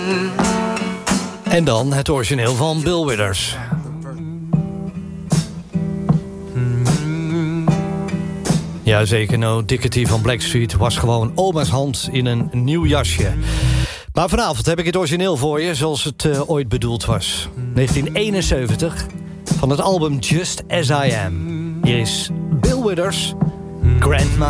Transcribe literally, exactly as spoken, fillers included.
En dan het origineel van Bill Withers. Jazeker, No Diggity van Blackstreet was gewoon oma's hand in een nieuw jasje. Maar vanavond heb ik het origineel voor je, zoals het uh, ooit bedoeld was. negentien eenenzeventig, van het album Just As I Am. Hier is Bill Withers, Grandma.